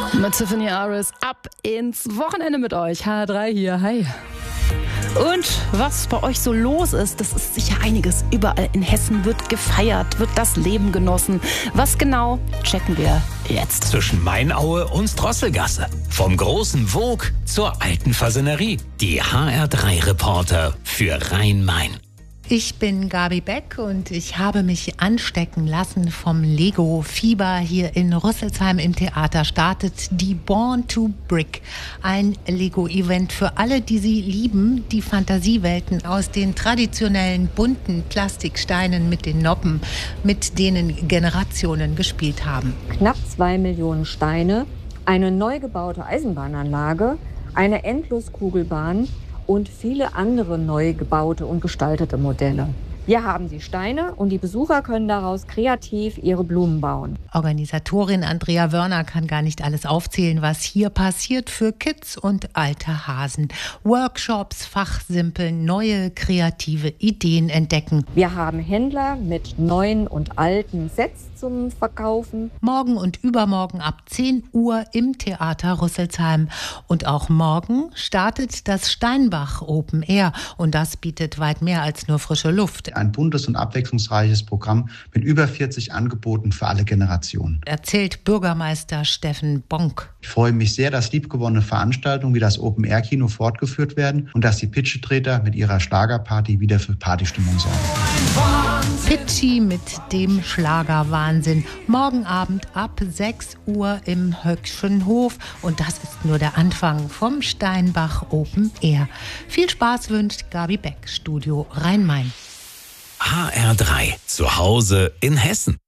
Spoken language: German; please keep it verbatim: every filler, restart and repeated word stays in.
Mit Tiffany Aris ab ins Wochenende mit euch. H drei hier, hi. Und was bei euch so los ist, das ist sicher einiges. Überall in Hessen wird gefeiert, wird das Leben genossen. Was genau, checken wir jetzt. Zwischen Mainaue und Drosselgasse. Vom großen Vogue zur alten Fasanerie. Die H R drei Reporter für Rhein-Main. Ich bin Gabi Beck und ich habe mich anstecken lassen vom Lego-Fieber. Hier in Rüsselsheim im Theater startet die Born to Brick. Ein Lego-Event für alle, die sie lieben, die Fantasiewelten aus den traditionellen bunten Plastiksteinen mit den Noppen, mit denen Generationen gespielt haben. Knapp zwei Millionen Steine, eine neu gebaute Eisenbahnanlage, eine Endloskugelbahn und viele andere neu gebaute und gestaltete Modelle. Hier haben Sie Steine und die Besucher können daraus kreativ ihre Blumen bauen. Organisatorin Andrea Wörner kann gar nicht alles aufzählen, was hier passiert für Kids und alte Hasen. Workshops, fachsimpeln, neue kreative Ideen entdecken. Wir haben Händler mit neuen und alten Sets zum Verkaufen. Morgen und übermorgen ab zehn Uhr im Theater Rüsselsheim. Und auch morgen startet das Steinbach Open Air. Und das bietet weit mehr als nur frische Luft. Ein buntes und abwechslungsreiches Programm mit über vierzig Angeboten für alle Generationen. Erzählt Bürgermeister Steffen Bonk. Ich freue mich sehr, dass liebgewonnene Veranstaltungen wie das Open-Air-Kino fortgeführt werden und dass die Pitschetreter mit ihrer Schlagerparty wieder für Partystimmung sorgen. Pitchy mit dem Schlagerwahnsinn. Morgen Abend ab sechs Uhr im Höckschen Hof. Und das ist nur der Anfang vom Steinbach Open Air. Viel Spaß wünscht Gabi Beck, Studio Rhein-Main. H R drei, zu Hause in Hessen.